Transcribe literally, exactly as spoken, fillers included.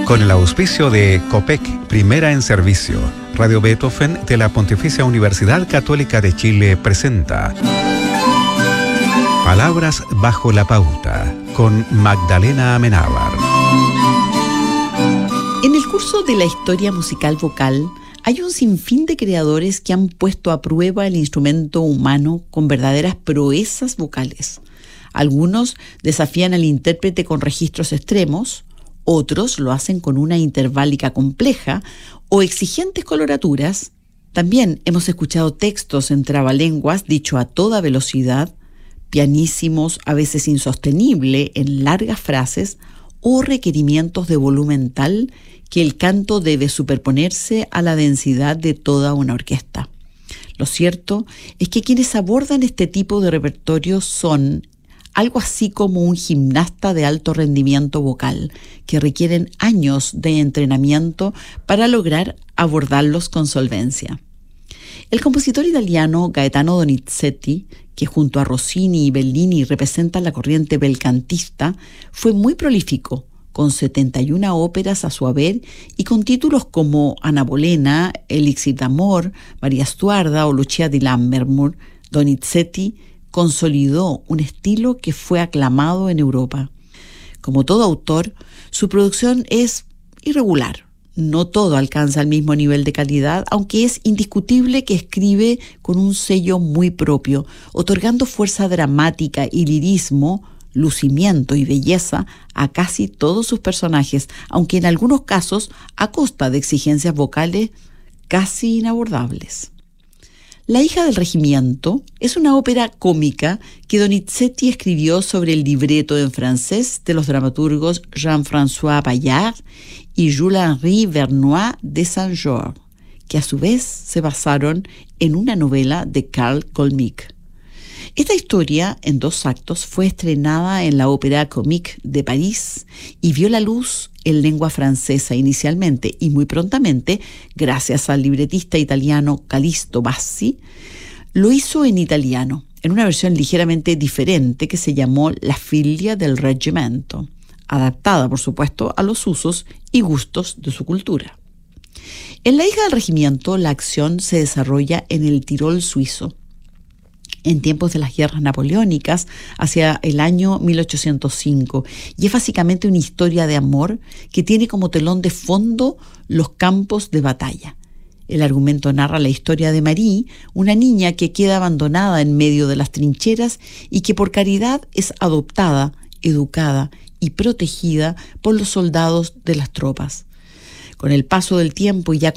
Con el auspicio de COPEC, Primera en Servicio, Radio Beethoven de la Pontificia Universidad Católica de Chile presenta Palabras bajo la pauta, con Magdalena Amenábar. En el curso de la historia musical vocal, hay un sinfín de creadores que han puesto a prueba el instrumento humano con verdaderas proezas vocales. Algunos desafían al intérprete con registros extremos, otros lo hacen con una interválica compleja o exigentes coloraturas. También hemos escuchado textos en trabalenguas dicho a toda velocidad, pianísimos, a veces insostenible en largas frases, o requerimientos de volumen tal que el canto debe superponerse a la densidad de toda una orquesta. Lo cierto es que quienes abordan este tipo de repertorio son algo así como un gimnasta de alto rendimiento vocal, que requieren años de entrenamiento para lograr abordarlos con solvencia. El compositor italiano Gaetano Donizetti, que junto a Rossini y Bellini representa la corriente belcantista, fue muy prolífico, con setenta y una óperas a su haber y con títulos como Ana Bolena, Elixir d'Amor, María Stuarda o Lucia di Lammermoor. Donizetti consolidó un estilo que fue aclamado en Europa. Como todo autor, su producción es irregular. No todo alcanza el mismo nivel de calidad, aunque es indiscutible que escribe con un sello muy propio, otorgando fuerza dramática y lirismo, lucimiento y belleza a casi todos sus personajes, aunque en algunos casos a costa de exigencias vocales casi inabordables. La hija del regimiento es una ópera cómica que Donizetti escribió sobre el libreto en francés de los dramaturgos Jean-François Bayard y Jules-Henri Vernois de Saint-Georges, que a su vez se basaron en una novela de Carl Colmic. Esta historia, en dos actos, fue estrenada en la Ópera Comique de París y vio la luz en lengua francesa inicialmente y muy prontamente, gracias al libretista italiano Callisto Bassi, lo hizo en italiano, en una versión ligeramente diferente que se llamó La figlia del reggimento, adaptada, por supuesto, a los usos y gustos de su cultura. En La hija del regimiento, la acción se desarrolla en el Tirol suizo, en tiempos de las guerras napoleónicas, hacia el año mil ochocientos cinco, y es básicamente una historia de amor que tiene como telón de fondo los campos de batalla. El argumento narra la historia de Marie, una niña que queda abandonada en medio de las trincheras y que por caridad es adoptada, educada y protegida por los soldados de las tropas. Con el paso del tiempo y ya